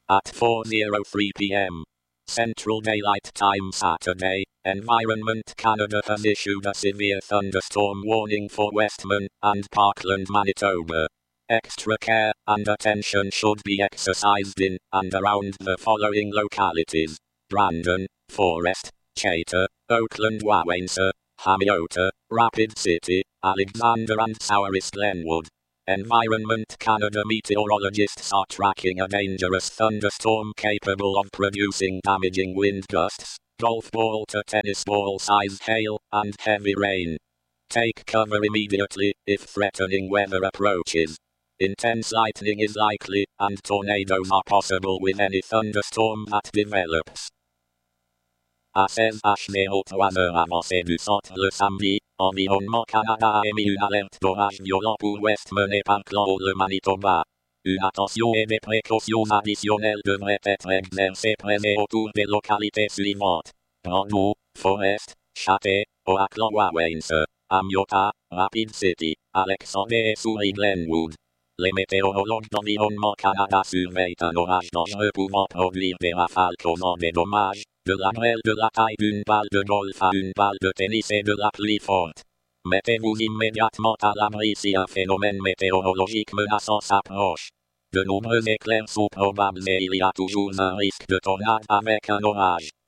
At 4:03 p.m. Central Daylight Time Saturday, Environment Canada has issued a severe thunderstorm warning for Westman and Parkland, Manitoba. Extra care and attention should be exercised in and around the following localities: Brandon, Forest, Chater, Oakland, Wawensee, Hamiota, Rapid City, Alexander and Souris Glenwood. Environment Canada meteorologists are tracking a dangerous thunderstorm capable of producing damaging wind gusts, golf ball to tennis ball sized hail, and heavy rain. Take cover immediately if threatening weather approaches. Intense lightning is likely, and tornadoes are possible with any thunderstorm that develops. À 16h03 avancée du centre le samedi, Environnement Canada a émis une alerte d'orage violent pour Westman et Parkland le Manitoba. Une attention et des précautions additionnelles devraient être exercées près et autour des localités suivantes: Brandon, Forest, Chater, Oakland, Wawensee, Hamiota, Rapid City, Alexander et Souris Glenwood. Les météorologues d'Environnement Canada surveillent un orage dangereux pouvant produire des rafales causant des dommages, de la grêle de la taille d'une balle de golf à une balle de tennis et de la pluie forte. Mettez-vous immédiatement à l'abri si un phénomène météorologique menaçant s'approche. De nombreux éclairs sont probables et il y a toujours un risque de tornade avec un orage.